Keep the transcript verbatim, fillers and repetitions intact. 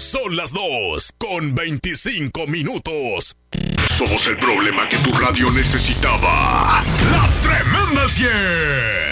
Son las dos con veinticinco minutos. Somos el problema que tu radio necesitaba. ¡La Tremenda Cien!